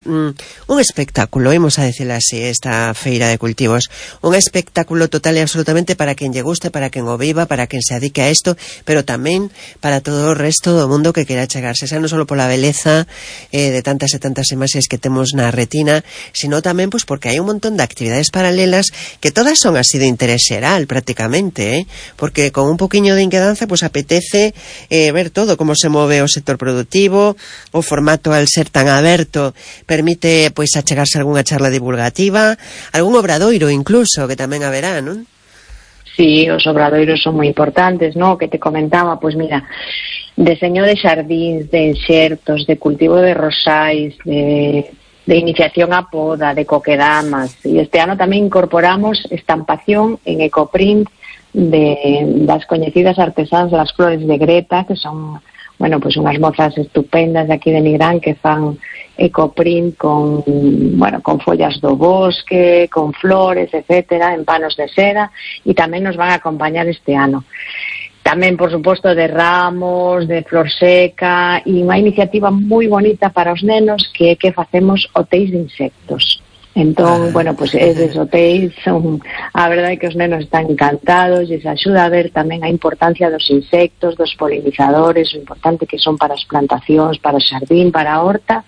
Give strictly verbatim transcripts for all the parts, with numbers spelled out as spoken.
Mm, un espectáculo, imos a decirlo así, esta feira de cultivos, un espectáculo total e absolutamente para quen lle guste, para quen o viva, para quen se adique a isto, pero tamén para todo o resto do mundo que quera chegarse, xa non só pola beleza eh, de tantas e tantas imaxes que temos na retina, sino tamén pois porque hai un montón de actividades paralelas que todas son así de interés xeral prácticamente, eh? Porque con un poquinho de inquedanza pois apetece eh, ver todo, como se move o sector productivo, o formato al ser tan aberto permite pois achegarse algunha charla divulgativa, algún obradoiro incluso, que tamén haberá, non? Sí, os obradoiros son moi importantes, ¿no? Que te comentaba, pois mira, deseño de xardíns, de enxertos, de cultivo de rosais, de, de iniciación a poda, de coquedamas, e este ano tamén incorporamos estampación en ecoprint de, das coñecidas artesáns das flores de Greta, que son, bueno, pois unhas mozas estupendas de aquí de Nigrán que fan ecoprint con, bueno, con follas do bosque, con flores, etcétera, en panos de seda, e tamén nos van a acompañar este ano. Tamén, por suposto, de ramos, de flor seca, e unha iniciativa moi bonita para os nenos que é que facemos hotéis de insectos. Entón, ah. bueno, pois pues, eses hotéis son, a verdade é que os nenos están encantados, e se axuda a ver tamén a importancia dos insectos, dos polinizadores, o importante que son para as plantacións, para o xardín, para a horta,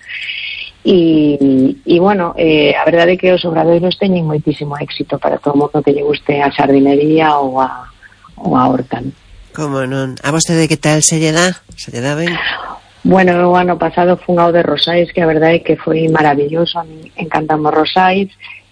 e, e bueno, eh, a verdade é que os obradoiros teñen moitísimo éxito para todo o mundo que lle guste a xardinería ou a, ou a horta. Como non? A vostede que tal se lle dá? Se lle dá ben? Bueno, o ano pasado fun ao de rosais, que a verdade é que foi maravilloso, a mí encantamos rosais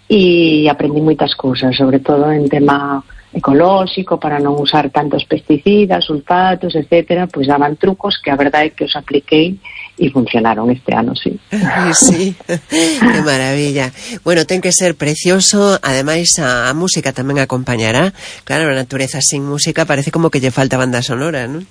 e aprendi moitas cousas, sobre todo en tema ecolóxico, para non usar tantos pesticidas, sulfatos, etcétera, pois daban trucos que a verdade é que os apliquei e funcionaron este ano, sí. Sí, que maravilla. Bueno, ten que ser precioso, ademais a, a música tamén acompañará. Claro, a natureza sin música parece como que lle falta banda sonora, non?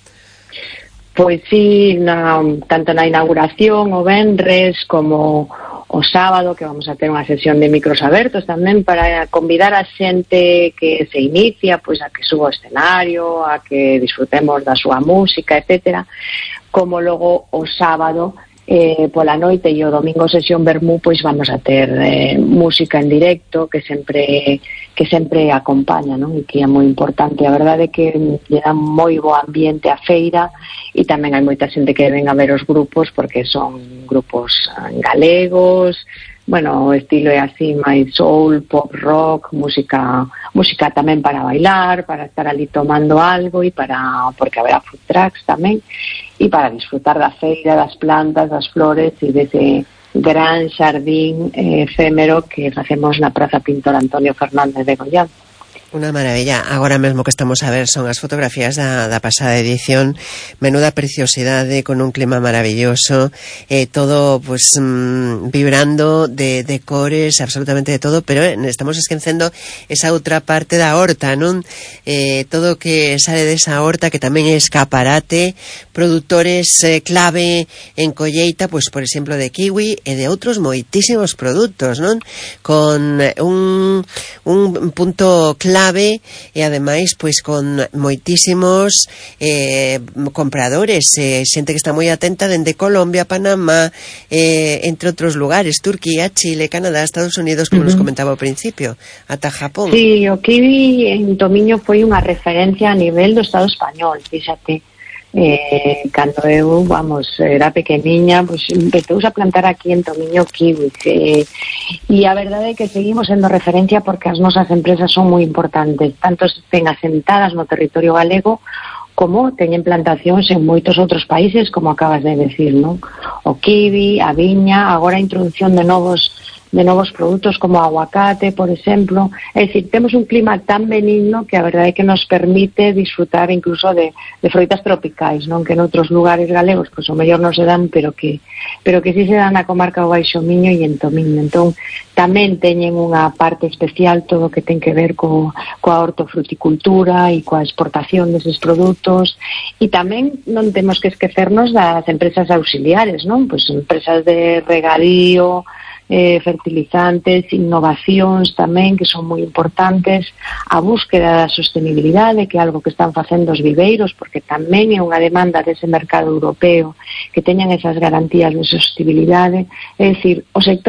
Pois sí, na, tanto na inauguración o venres como o sábado, que vamos a ter unha sesión de micros abertos tamén para convidar a xente que se inicia, pois a que suba ao escenario, a que disfrutemos da súa música, etcétera. Como logo o sábado eh, pola noite e o domingo sesión vermú, pois vamos a ter eh, música en directo que sempre que sempre acompaña, non? E que é moi importante, a verdade é que lle dá moi bo ambiente a feira, e tamén hai moita xente que ven a ver os grupos porque son grupos galegos, bueno, o estilo é así máis soul, pop rock, música música tamén para bailar, para estar ali tomando algo, e para, porque haberá food trucks tamén, e para disfrutar da feira, das plantas, das flores e dese gran xardín eh, efémero que facemos na Praza Pintor Antonio Fernández de Goián. Unha maravilla. Agora mesmo que estamos a ver son as fotografías da, da pasada edición. Menuda preciosidade, con un clima maravilloso, eh, todo pues mmm, vibrando de, de cores, absolutamente de todo, pero eh, estamos esquecendo esa outra parte da horta, non? Eh, todo que sale desa horta, que tamén é escaparate, produtores eh, clave en colleita, pues por exemplo de kiwi e de outros moitísimos produtos, non? Con un, un punto clave clave e ademais pois con moitísimos eh, compradores, eh, xente que está moi atenta dende Colombia, Panamá, eh, entre outros lugares, Turquía, Chile, Canadá, Estados Unidos, como uh-huh. nos comentaba ao principio, ata Japón. Sí, o kiwi en Tomiño foi unha referencia a nivel do Estado español, fíxate. Eh, cando eu, vamos, era pequeniña, pues empezouse a plantar aquí en Tomiño kiwi, eh, e a verdade é que seguimos sendo referencia porque as nosas empresas son moi importantes, tanto estén asentadas no territorio galego como teñen plantacións en moitos outros países, como acabas de decir, non? O kiwi, a viña, agora a introducción de novos de novos produtos como aguacate, por exemplo. É dicir, temos un clima tan benigno que a verdade é que nos permite disfrutar incluso de, de froitas tropicais, non? Que en outros lugares galegos, pois o mellor non se dan, pero que pero que si se dan na comarca do Baixo Miño e en Tomiño. Entón, tamén teñen unha parte especial todo o que ten que ver co, coa hortofruticultura e coa exportación deses produtos, e tamén non temos que esquecernos das empresas auxiliares, non? Pois empresas de regadío, eh, fertilizantes, innovacións tamén que son moi importantes, a búsqueda da sostenibilidade, que é algo que están facendo os viveiros, porque tamén é unha demanda dese mercado europeo que teñan esas garantías de sostenibilidade. É dicir, o sector